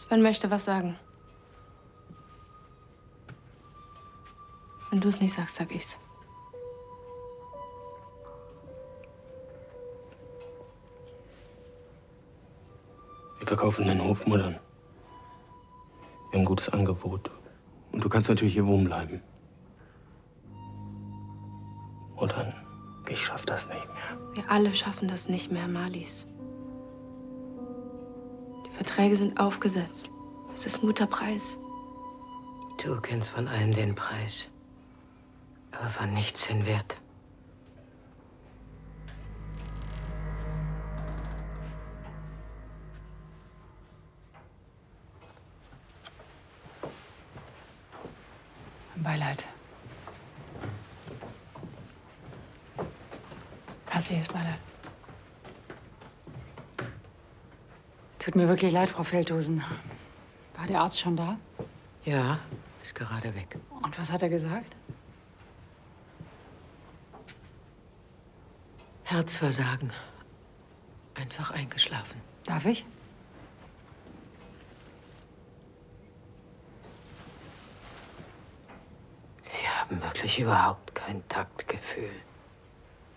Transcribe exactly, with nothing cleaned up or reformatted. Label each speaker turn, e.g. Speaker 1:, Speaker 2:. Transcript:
Speaker 1: Sven möchte was sagen. Wenn du es nicht sagst, sag ich's.
Speaker 2: Wir verkaufen den Hof, Muttern. Wir haben ein gutes Angebot. Und du kannst natürlich hier wohnen bleiben. Muttern, ich schaff das nicht mehr.
Speaker 1: Wir alle schaffen das nicht mehr, Marlies. Die Verträge sind aufgesetzt. Es ist ein guter Preis.
Speaker 3: Du kennst von allem den Preis, aber von nichts den Wert.
Speaker 4: Beileid. Herzliches Beileid. Tut mir wirklich leid, Frau Feldhusen. War der Arzt schon da?
Speaker 3: Ja, ist gerade weg.
Speaker 4: Und was hat er gesagt?
Speaker 3: Herzversagen. Einfach eingeschlafen.
Speaker 4: Darf ich?
Speaker 3: Sie haben wirklich überhaupt kein Taktgefühl.